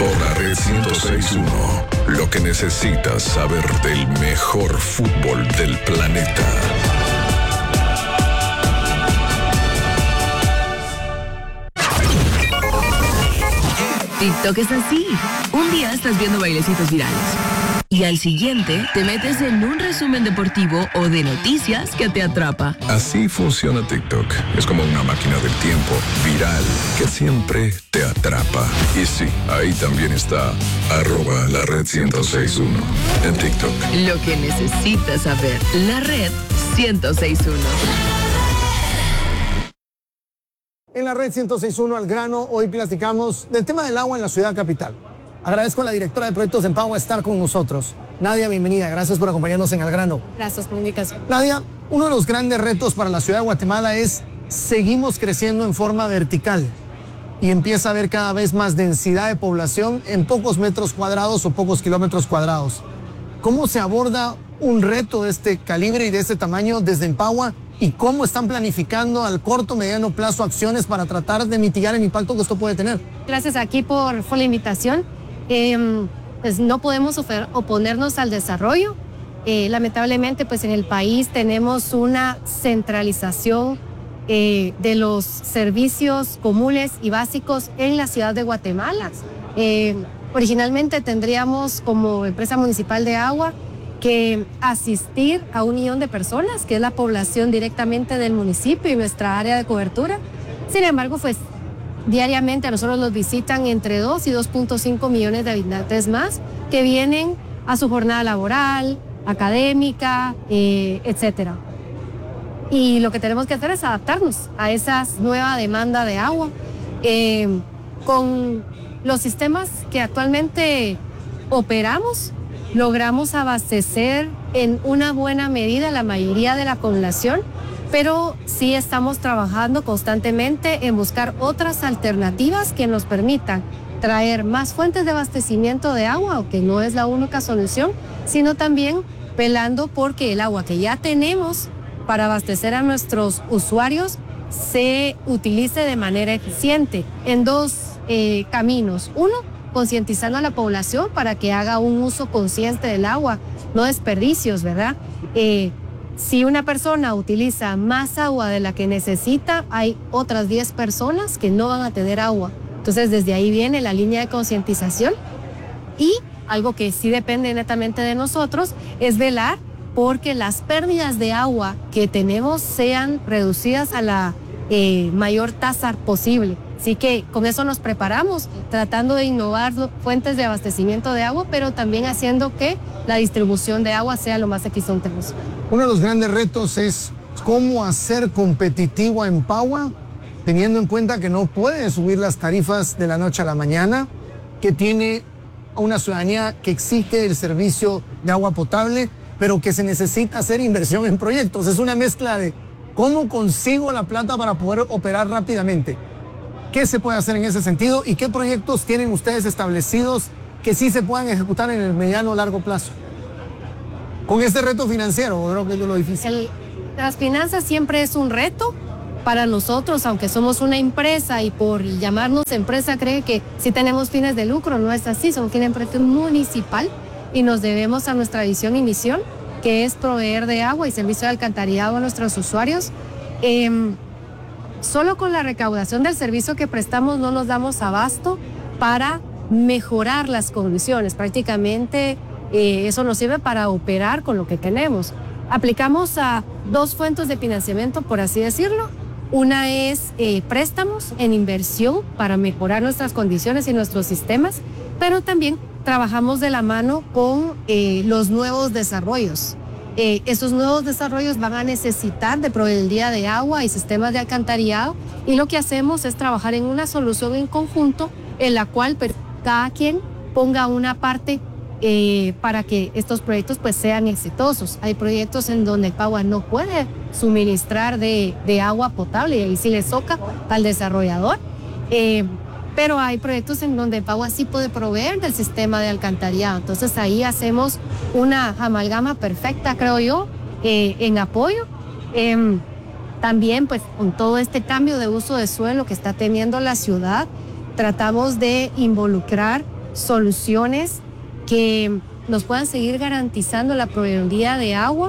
Por la Red 106.1, lo que necesitas saber del mejor fútbol del planeta. TikTok es así. Un día estás viendo bailecitos virales y al siguiente te metes en un resumen deportivo o de noticias que te atrapa. Así funciona TikTok. Es como una máquina del tiempo viral que siempre te atrapa. Y sí, ahí también está @la Red 106.1 en TikTok. Lo que necesitas saber. La Red 106.1. En la Red 106.1 al grano, hoy platicamos del tema del agua en la ciudad capital. Agradezco a la directora de proyectos de Empagua estar con nosotros. Nadia, bienvenida. Gracias por acompañarnos en Al Grano. Gracias por la invitación. Nadia, uno de los grandes retos para la ciudad de Guatemala es seguimos creciendo en forma vertical y empieza a haber cada vez más densidad de población en pocos metros cuadrados o pocos kilómetros cuadrados. ¿Cómo se aborda un reto de este calibre y de este tamaño desde Empagua? ¿Y cómo están planificando al corto, mediano plazo acciones para tratar de mitigar el impacto que esto puede tener? Gracias aquí por la invitación. Pues no podemos oponernos al desarrollo. Lamentablemente, pues en el país tenemos una centralización de los servicios comunes y básicos en la ciudad de Guatemala. Originalmente tendríamos como empresa municipal de agua que asistir a 1 millón de personas, que es la población directamente del municipio y nuestra área de cobertura. Sin embargo, pues diariamente a nosotros nos visitan entre 2 y 2.5 millones de habitantes más que vienen a su jornada laboral, académica, etcétera. Y lo que tenemos que hacer es adaptarnos a esa nueva demanda de agua. Con los sistemas que actualmente operamos, logramos abastecer en una buena medida la mayoría de la población, pero sí estamos trabajando constantemente en buscar otras alternativas que nos permitan traer más fuentes de abastecimiento de agua, aunque no es la única solución, sino también velando porque el agua que ya tenemos para abastecer a nuestros usuarios se utilice de manera eficiente en 2 caminos. Uno, concientizando a la población para que haga un uso consciente del agua, no desperdicios, ¿verdad? Si una persona utiliza más agua de la que necesita, hay otras 10 personas que no van a tener agua. Entonces, desde ahí viene la línea de concientización. Y algo que sí depende netamente de nosotros es velar porque las pérdidas de agua que tenemos sean reducidas a la mayor tasa posible. Así que con eso nos preparamos, tratando de innovar fuentes de abastecimiento de agua, pero también haciendo que la distribución de agua sea lo más eficiente posible. Uno de los grandes retos es cómo hacer competitivo a Empagua, teniendo en cuenta que no puede subir las tarifas de la noche a la mañana, que tiene a una ciudadanía que exige el servicio de agua potable, pero que se necesita hacer inversión en proyectos. Es una mezcla de cómo consigo la plata para poder operar rápidamente. ¿Qué se puede hacer en ese sentido y qué proyectos tienen ustedes establecidos que sí se puedan ejecutar en el mediano o largo plazo? Con este reto financiero, creo que es lo difícil. Las finanzas siempre es un reto para nosotros, aunque somos una empresa y por llamarnos empresa cree que sí tenemos fines de lucro. No es así, somos una empresa municipal y nos debemos a nuestra visión y misión, que es proveer de agua y servicio de alcantarillado a nuestros usuarios. Solo con la recaudación del servicio que prestamos no nos damos abasto para mejorar las condiciones. Prácticamente eso nos sirve para operar con lo que tenemos. Aplicamos a 2 fuentes de financiamiento, por así decirlo. Una es préstamos en inversión para mejorar nuestras condiciones y nuestros sistemas, pero también trabajamos de la mano con los nuevos desarrollos. Esos nuevos desarrollos van a necesitar de proveeduría de agua y sistemas de alcantarillado, y lo que hacemos es trabajar en una solución en conjunto en la cual cada quien ponga una parte para que estos proyectos pues sean exitosos. Hay proyectos en donde Empagua no puede suministrar de agua potable y ahí sí le toca al desarrollador. Pero hay proyectos en donde Empagua sí puede proveer del sistema de alcantarillado. Entonces ahí hacemos una amalgama perfecta, creo yo, en apoyo. También pues con todo este cambio de uso de suelo que está teniendo la ciudad, tratamos de involucrar soluciones que nos puedan seguir garantizando la proveeduría de agua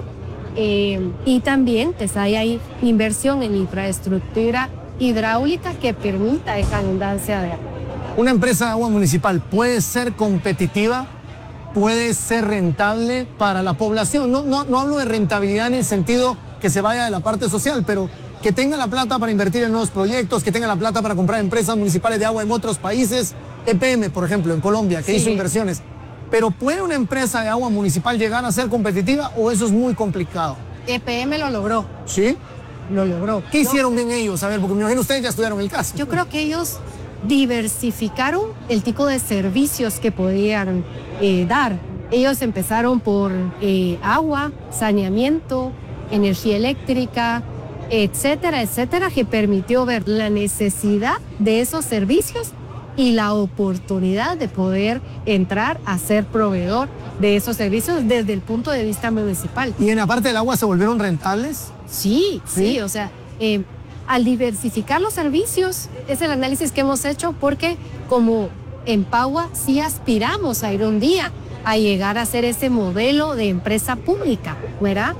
y también pues hay inversión en infraestructura hidráulica que permita esa abundancia de agua. Una empresa de agua municipal puede ser competitiva, puede ser rentable para la población. No hablo de rentabilidad en el sentido que se vaya de la parte social, pero que tenga la plata para invertir en nuevos proyectos, que tenga la plata para comprar empresas municipales de agua en otros países. EPM, por ejemplo, en Colombia, que hizo inversiones. Pero ¿puede una empresa de agua municipal llegar a ser competitiva o eso es muy complicado? EPM lo logró. ¿Sí? Lo logró. ¿Qué hicieron bien ellos? A ver, porque me imagino ustedes ya estudiaron el caso. Yo creo que ellos diversificaron el tipo de servicios que podían dar. Ellos empezaron por agua, saneamiento, energía eléctrica, etcétera, etcétera, que permitió ver la necesidad de esos servicios y la oportunidad de poder entrar a ser proveedor de esos servicios desde el punto de vista municipal. ¿Y en la parte del agua se volvieron rentables? Sí, o sea, al diversificar los servicios, es el análisis que hemos hecho porque como en Pagua sí aspiramos a ir un día a llegar a ser ese modelo de empresa pública, ¿verdad?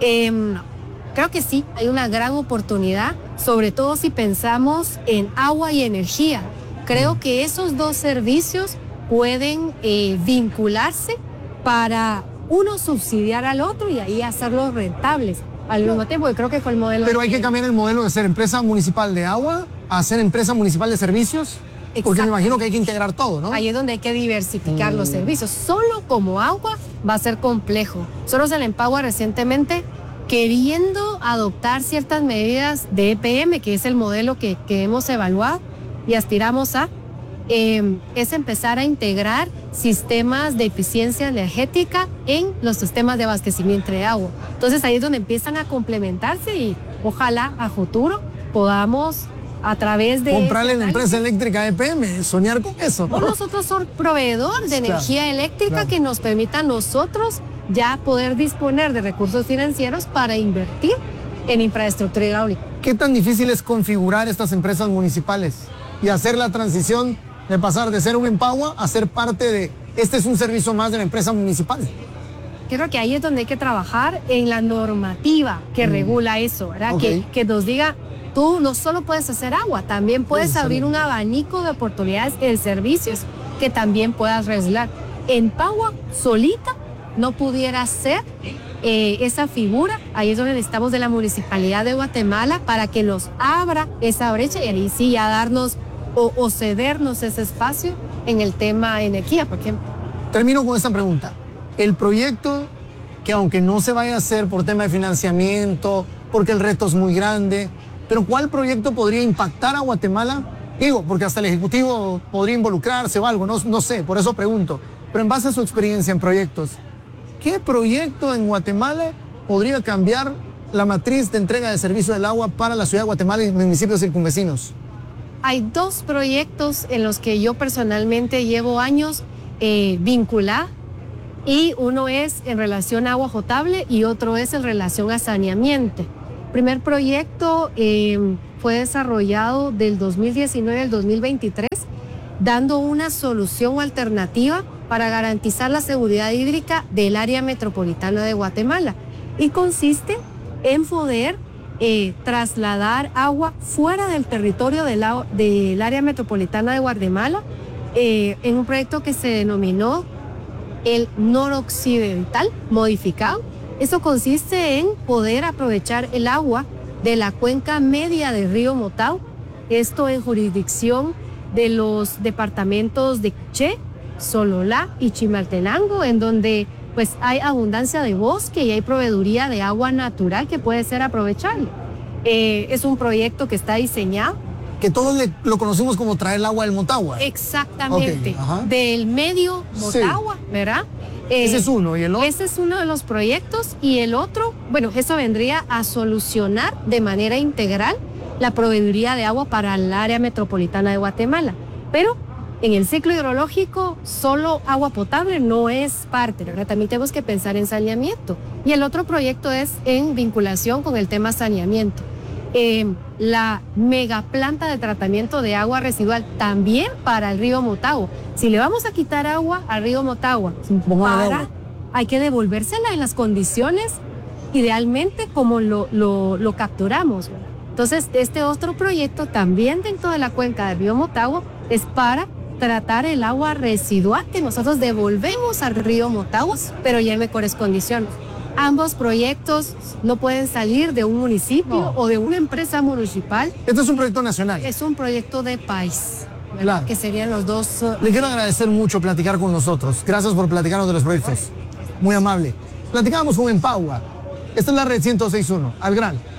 Creo que sí, hay una gran oportunidad, sobre todo si pensamos en agua y energía. Creo que esos dos servicios pueden vincularse para uno subsidiar al otro y ahí hacerlos rentables al mismo tiempo. Y creo que fue el modelo. Pero hay que cambiar el modelo de ser empresa municipal de agua a ser empresa municipal de servicios. Porque me imagino que hay que integrar todo, ¿no? Ahí es donde hay que diversificar los servicios. Solo como agua va a ser complejo. Nosotros en Empagua recientemente, queriendo adoptar ciertas medidas de EPM, que es el modelo que hemos evaluado y aspiramos a, es empezar a integrar sistemas de eficiencia energética en los sistemas de abastecimiento de agua. Entonces ahí es donde empiezan a complementarse y ojalá a futuro podamos a través de... comprarle la empresa eléctrica EPM, soñar con eso, ¿no? Nosotros somos proveedor de energía eléctrica que nos permita a nosotros ya poder disponer de recursos financieros para invertir en infraestructura hidráulica. ¿Qué tan difícil es configurar estas empresas municipales y hacer la transición de pasar de ser un Empagua a ser parte de, este es un servicio más de la empresa municipal? Creo que ahí es donde hay que trabajar en la normativa que regula eso, ¿verdad? Okay. Que nos diga, tú no solo puedes hacer agua, también puedes abrir un abanico de oportunidades en servicios que también puedas regular. Empagua solita no pudiera ser esa figura. Ahí es donde necesitamos de la Municipalidad de Guatemala para que nos abra esa brecha y ahí sí ya darnos o cedernos ese espacio en el tema energía, por ejemplo. Termino con esta pregunta. El proyecto, que aunque no se vaya a hacer por tema de financiamiento, porque el reto es muy grande, pero ¿cuál proyecto podría impactar a Guatemala? Digo, porque hasta el Ejecutivo podría involucrarse o algo, no sé, por eso pregunto. Pero en base a su experiencia en proyectos, ¿qué proyecto en Guatemala podría cambiar la matriz de entrega de servicio del agua para la ciudad de Guatemala y municipios circunvecinos? Hay dos proyectos en los que yo personalmente llevo años vinculada, y uno es en relación a agua potable y otro es en relación a saneamiento. El primer proyecto fue desarrollado del 2019 al 2023, dando una solución alternativa para garantizar la seguridad hídrica del área metropolitana de Guatemala. Y consiste en poder trasladar agua fuera del territorio del área metropolitana de Guatemala en un proyecto que se denominó el noroccidental modificado. Eso consiste en poder aprovechar el agua de la cuenca media del río Motao, esto en jurisdicción de los departamentos de Quiché, Sololá y Chimaltenango, en donde pues hay abundancia de bosque y hay proveeduría de agua natural que puede ser aprovechable. Es un proyecto que está diseñado. Que todos lo conocemos como traer el agua del Motagua. Exactamente, Okay, del medio Motagua, sí. ¿Verdad? Ese es uno, ¿y el otro? Ese es uno de los proyectos y el otro, bueno, eso vendría a solucionar de manera integral la proveeduría de agua para el área metropolitana de Guatemala. Pero en el ciclo hidrológico, solo agua potable no es parte, ¿verdad? También tenemos que pensar en saneamiento. Y el otro proyecto es en vinculación con el tema saneamiento. la mega planta de tratamiento de agua residual también para el río Motagua. Si le vamos a quitar agua al río Motagua, hay que devolvérsela en las condiciones idealmente como lo capturamos. Entonces, este otro proyecto también dentro de la cuenca del río Motagua es para tratar el agua residual que nosotros devolvemos al río Motagua, pero ya en mejores condiciones. Ambos proyectos no pueden salir de un municipio o de una empresa municipal. Esto es un proyecto nacional. Es un proyecto de país, claro, que serían los dos. Le quiero agradecer mucho platicar con nosotros. Gracias por platicarnos de los proyectos. Muy amable. Platicábamos con Empagua. Esta es la red 106.1, al grano.